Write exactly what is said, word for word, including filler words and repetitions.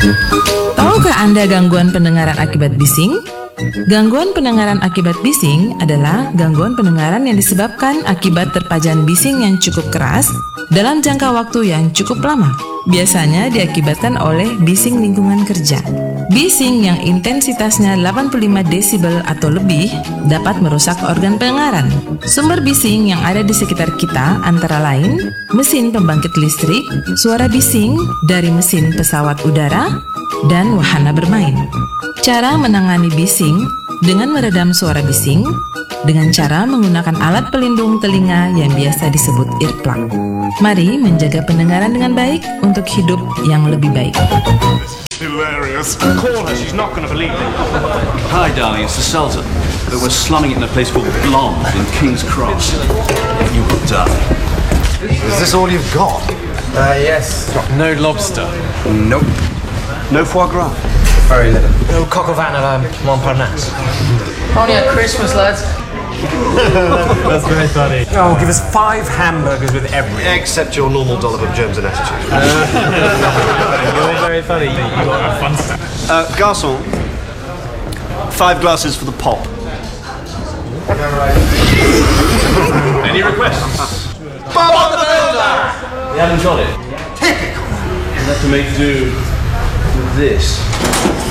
Tahukah Anda gangguan pendengaran akibat bising? Gangguan pendengaran akibat bising adalah gangguan pendengaran yang disebabkan akibat terpajan bising yang cukup keras dalam jangka waktu yang cukup lama. Biasanya diakibatkan oleh bising lingkungan kerja. Bising yang intensitasnya delapan puluh lima desibel atau lebih dapat merusak organ pendengaran. Sumber bising yang ada di sekitar kita antara lain mesin pembangkit listrik, suara bising dari mesin pesawat udara, dan wahana bermain. Cara menangani bising dengan meredam suara bising dengan cara menggunakan alat pelindung telinga yang biasa disebut earplug. Mari menjaga pendengaran dengan baik untuk hidup yang lebih baik. Hilarious. Call her, she's not going to believe it. Hi, darling, it's the Sultan. But we're slumming it in a place called Blonde in King's Cross. You will die. Is this all you've got? Uh, yes. No lobster. Nope. No foie gras. Very little. No coq au vin à la Montparnasse. Only at Christmas, lads. That's very funny. Oh, give us five hamburgers with everything. Except your normal dollop of germs and attitude. You're very funny. You got a fun stuff. Uh, garçon, five glasses for the pop. Any requests? Bob the Builder! You haven't got it. Typical. You have to make do with this.